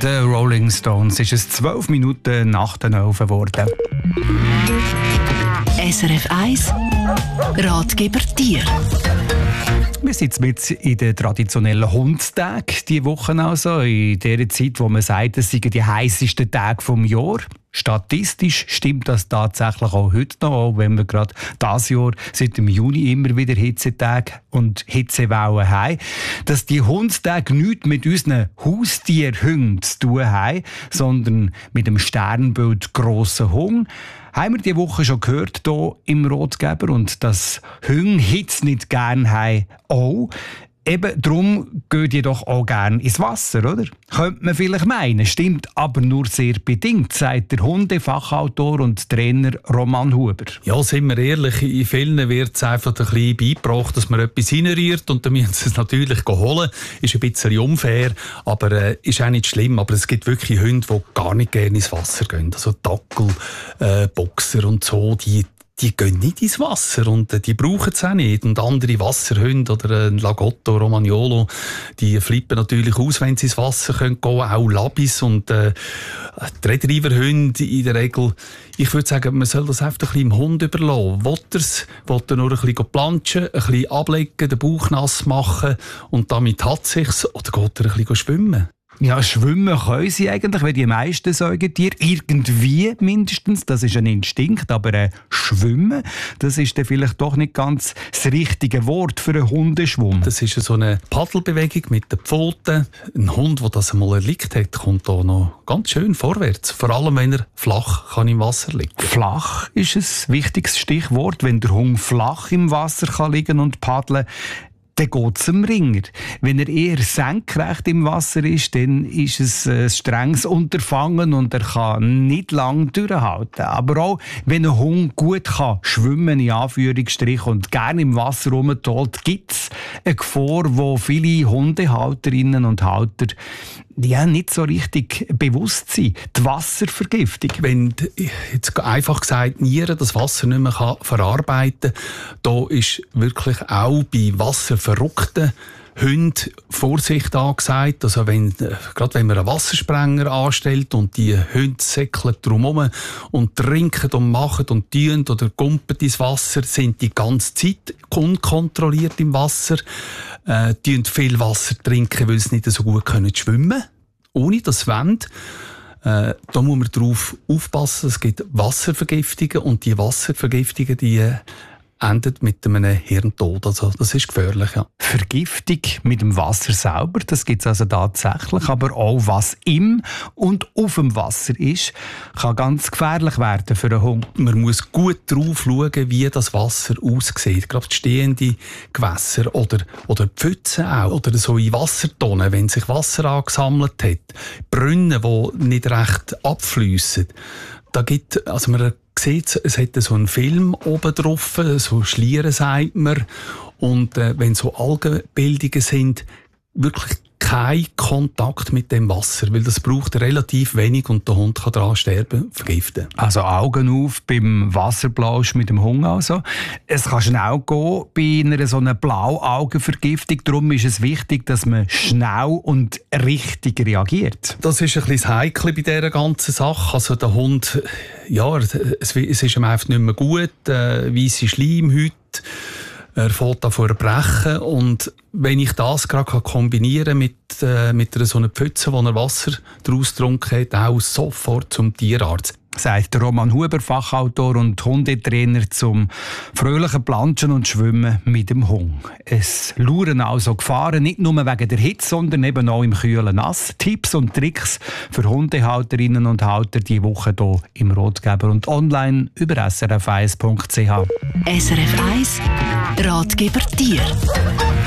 den Rolling Stones ist es 12 Minuten nach den 11 geworden. SRF 1 Ratgeber Tier. Wir sind mit in den traditionellen Hundstag diese Woche, also in der Zeit, wo man sagt, es seien die heißesten Tage des Jahres. Statistisch stimmt das tatsächlich auch heute noch, auch wenn wir gerade dieses Jahr seit dem Juni immer wieder Hitzetage und Hitzewellen haben. Dass die Hundstage nichts mit unseren Haustierhunden zu tun haben, sondern mit dem Sternbild grossen Hund, haben wir diese Woche schon gehört hier im Ratgeber. Und dass Hunde Hitze nicht gerne haben, auch. Eben darum geht ihr doch auch gerne ins Wasser, oder? Könnte man vielleicht meinen, stimmt aber nur sehr bedingt, sagt der Hundefachautor und Trainer Roman Huber. Ja, sind wir ehrlich, in vielen wird es einfach ein bisschen beigebracht, dass man etwas hineinrührt und dann müssen sie es natürlich holen. Ist ein bisschen unfair, aber ist auch nicht schlimm. Aber es gibt wirklich Hunde, die gar nicht gerne ins Wasser gehen. Also Dackel, Boxer und so, die gehen nicht ins Wasser und die brauchen es auch nicht. Und andere Wasserhunde oder ein Lagotto, Romagnolo, die flippen natürlich aus, wenn sie ins Wasser gehen können. Auch Labis und die Retrieverhunde in der Regel. Ich würde sagen, man soll das einfach ein bisschen dem Hund überlassen. Will er nur ein bisschen planschen, ein bisschen ablegen, den Bauch nass machen und damit hat es sich. Oder geht er ein bisschen schwimmen? Ja, schwimmen können sie eigentlich, wie die meisten Säugetiere. Irgendwie mindestens, das ist ein Instinkt. Aber schwimmen, das ist dann vielleicht doch nicht ganz das richtige Wort für einen Hundeschwumm. Das ist so eine Paddelbewegung mit den Pfoten. Ein Hund, der das einmal erlickt hat, kommt da noch ganz schön vorwärts. Vor allem, wenn er flach kann im Wasser liegen kann. Flach ist ein wichtiges Stichwort. Wenn der Hund flach im Wasser kann liegen und paddeln, dann geht es am Ringer. Wenn er eher senkrecht im Wasser ist, dann ist es ein strenges Unterfangen und er kann nicht lange durchhalten. Aber auch wenn ein Hund gut kann schwimmen, in Anführungsstrichen, und gerne im Wasser rumtobt, gibt es eine Gefahr, wo viele Hundehalterinnen und Halter nicht so richtig bewusst sind. Die Wasservergiftung. Wenn jetzt einfach gesagt Nieren das Wasser nicht mehr verarbeiten kann, da ist wirklich auch bei wasserverrückten Hunden Vorsicht angesagt. Also gerade wenn man einen Wassersprenger anstellt und die Hunde säckeln drumherum und trinken und machen und tun oder gumpen ins Wasser, sind die ganze Zeit unkontrolliert im Wasser, tun viel Wasser trinken, weil sie nicht so gut schwimmen können, ohne dass sie wollen. Da muss man darauf aufpassen, es gibt Wasservergiftungen und die Wasservergiftungen, die endet mit einem Hirntod. Also das ist gefährlich, ja. Vergiftung mit dem Wasser selber, das gibt es also tatsächlich, aber auch was im und auf dem Wasser ist, kann ganz gefährlich werden für einen Hund. Man muss gut drauf schauen, wie das Wasser aussieht. Gerade stehende Gewässer oder Pfützen auch, oder so in Wassertonnen, wenn sich Wasser angesammelt hat. Brunnen, die nicht recht abfliessen. Man sieht, es hat so einen Film oben drauf, so Schlieren sagt man. Und wenn so Algenbildungen sind, wirklich kein Kontakt mit dem Wasser, weil das braucht relativ wenig und der Hund kann daran sterben, vergiften. Also Augen auf beim Wasserplausch mit dem Hund also. Es kann schnell gehen bei einer so einer Blauaugenvergiftung. Darum ist es wichtig, dass man schnell und richtig reagiert. Das ist ein bisschen das Heikle bei dieser ganzen Sache. Also der Hund, ja, es ist ihm einfach nicht mehr gut. Weisse Schleimhäute. Er fällt an vor Erbrechen. Und wenn ich das gerade kombinieren mit einer so einer Pfütze, wo er Wasser daraus getrunken hat, auch sofort zum Tierarzt. Sagt Roman Huber, Fachautor und Hundetrainer zum fröhlichen Planschen und Schwimmen mit dem Hund. Es lauern also Gefahren, nicht nur wegen der Hitze, sondern eben auch im kühlen Nass. Tipps und Tricks für Hundehalterinnen und Halter diese Woche hier im Ratgeber und online über srf1.ch. SRF 1 Ratgeber Tier.